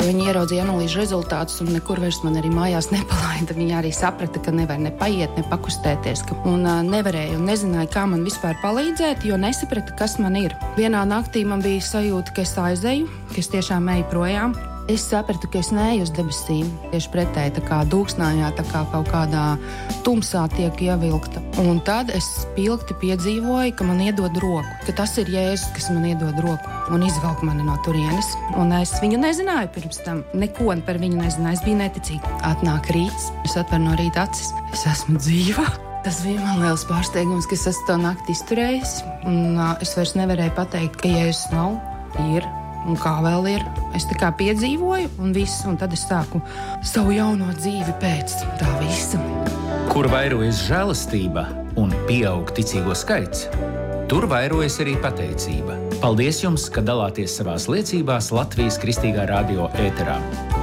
Viņi ieraudzīja analīžu rezultātus un nekur vairs man arī mājās nepalaida. Viņi arī saprata, ka nevar ne paiet, ne pakustēties. Un nevarēja un nezināja, kā man vispār palīdzēt, jo nesaprata, kas man ir. Vienā naktī man bija sajūta, ka es aizeju, ka es tiešām eju projām. Es sapratu, ka es neeju uz debesīm. Tieši pretēji, tā kā dūksnājā, tā kā kaut kādā tumsā tiek ievilkta. Un tad es spilgti piedzīvoju, ka man iedod roku. Ka tas ir Jēzus, kas man iedod roku un izvelk mani no turienes. Un es viņu nezināju pirms tam. Neko par viņu nezināju. Es biju neticīga. Atnāk rīts, es atveru no rīta acis. Es esmu dzīva. Tas bija man liels pārsteigums, ka es esmu to nakti izturējis. Un es vairs nevarēju pateikt, ka Jēzus nav, ir. Un kā vēl ir, es tā kā piedzīvoju un viss, un tad es sāku savu jauno dzīvi pēc tā visa. Kur vairojas žēlastība un pieaug ticīgo skaits, tur vairojas arī pateicība. Paldies jums, ka dalāties savās liecībās Latvijas Kristīgā radio ēterā.